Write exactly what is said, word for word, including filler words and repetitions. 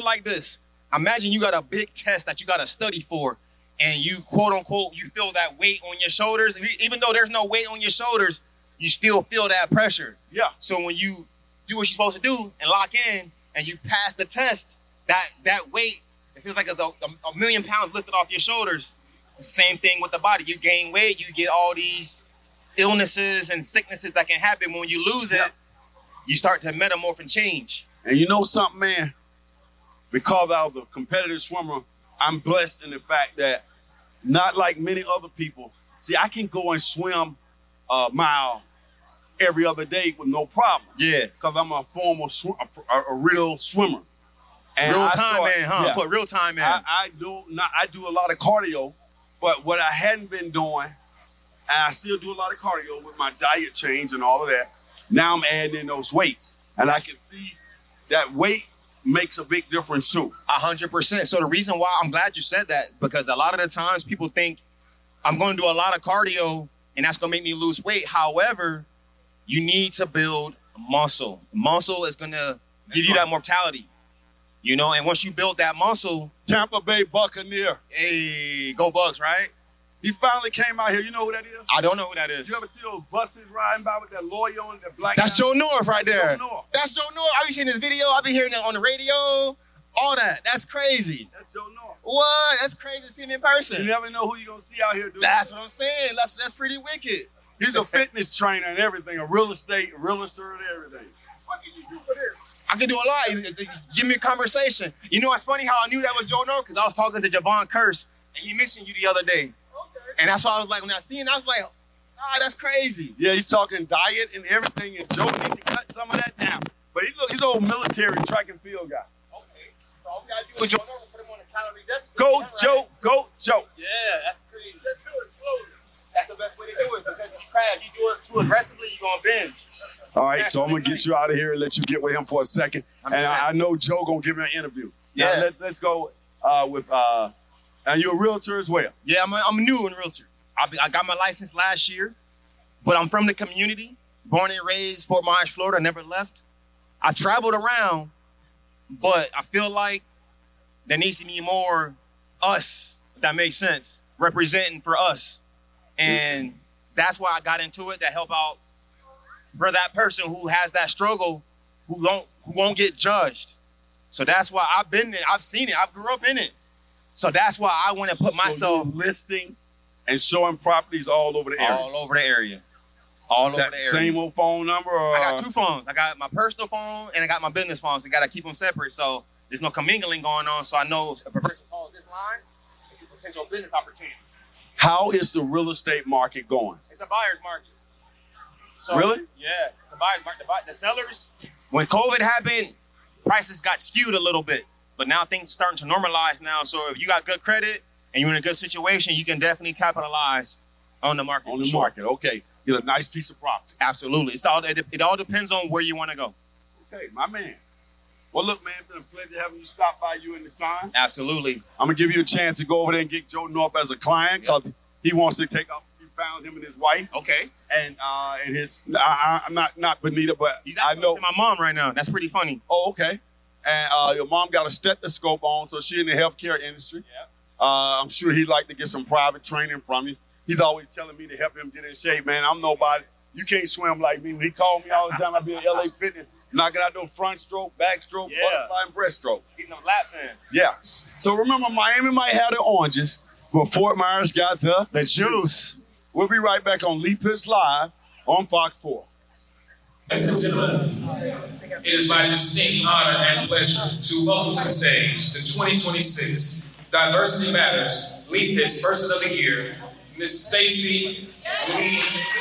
like this. Imagine you got a big test that you got to study for, and you, quote unquote, you feel that weight on your shoulders. Even though there's no weight on your shoulders, you still feel that pressure. Yeah. So when you do what you're supposed to do and lock in, and you pass the test, that that weight, it feels like it's a, a million pounds lifted off your shoulders. It's the same thing with the body. You gain weight, you get all these illnesses and sicknesses that can happen. When you lose it, yeah. you start to metamorph and change. And you know something, man? Because I was a competitive swimmer, I'm blessed in the fact that not like many other people, see, I can go and swim a mile every other day with no problem. Yeah. Because I'm a former, sw- a, a, a real swimmer. And real I time start, in, huh? Yeah, Put real time in. I, I do not. I do a lot of cardio, but what I hadn't been doing, and I still do a lot of cardio with my diet change and all of that. Now I'm adding in those weights, and I can see that weight makes a big difference too. A hundred percent. So the reason why I'm glad you said that, because a lot of the times people think I'm going to do a lot of cardio and that's going to make me lose weight. However, you need to build muscle. Muscle is going to give you that mortality, you know, and once you build that muscle. Tampa Bay Buccaneer. Hey, go Bucks, right? He finally came out here. You know who that is? I don't know who that is. You ever see those buses riding by with that lawyer on that black That's guy? Joe North right That's there. Joe North. That's Joe North. I be seeing this video. I be hearing it on the radio. All that. That's crazy. That's Joe North. What? That's crazy to see him in person. You never know who you're going to see out here, dude. That's what I'm saying. That's that's pretty wicked. He's a fitness trainer and everything, a real estate, a real estate and everything. What did you do for this? I can do a lot. Give me a conversation. You know, it's funny how I knew that was Joe North, because I was talking to Javon Curse, and he mentioned you the other day. Okay. And that's why I was like, when I seen it, I was like, ah, that's crazy. Yeah, he's talking diet and everything, and Joe needs to cut some of that down. But he look, he's an old military track and field guy. Okay. So all we got to do with Joe North, put him on a calorie deficit. Go, right? Joe. Go, Joe. Yeah, that's crazy. Let's do it slowly. That's the best way to do it, because if you crash, you do it too aggressively, you're going to binge. All right, so I'm going to get you out of here and let you get with him for a second. And I, I know Joe going to give me an interview. Yeah. Now, let, let's go uh, with, uh, and you're a realtor as well. Yeah, I'm, a, I'm new in realtor. I, be, I got my license last year, but I'm from the community, born and raised Fort Myers, Florida, never left. I traveled around, but I feel like there needs to be more us, if that makes sense, representing for us. And that's why I got into it, to help out for that person who has that struggle, who don't, who won't get judged. So that's why I've been there. I've seen it. I grew up in it. So that's why I want to put so myself you're listing and showing properties all over the area. All over the area. All that over the area. Same old phone number? Or? I got two phones. I got my personal phone and I got my business phone. So I got to keep them separate. So there's no commingling going on. So I know if a person calls this line, it's a potential business opportunity. How is the real estate market going? It's a buyer's market. So, really? Yeah, it's a buyer's market. The, the sellers, when COVID happened, prices got skewed a little bit. But now things are starting to normalize now. So if you got good credit and you're in a good situation, you can definitely capitalize on the market. On the sure. market, okay. Get a nice piece of property. Absolutely. It's all, it, it all depends on where you want to go. Okay, my man. Well, look, man, it's been a pleasure having you stop by you in the sign. Absolutely. I'm going to give you a chance to go over there and get Joe North as a client, because yep. he wants to take off a few pounds, him and his wife. Okay. And uh, and his, I, I'm not, not Benita, but He's I know. my mom right now. That's pretty funny. Oh, okay. And uh, your mom got a stethoscope on, so she's in the healthcare industry. Yeah. Uh, I'm sure he'd like to get some private training from you. He's always telling me to help him get in shape, man. I'm nobody. You can't swim like me. When he called me all the time, I'd be at L A Fitness, knocking out those front stroke, back stroke, yeah. butterfly, and breaststroke. Getting them laps in. Yeah. So remember, Miami might have the oranges, but Fort Myers got the, the juice. We'll be right back on Lee Pitts Live on Fox four. Ladies and gentlemen, it is my distinct honor and pleasure to welcome to the stage the twenty twenty-six Diversity Matters Lee Pitts Person of the Year, Miss Stacey Lee.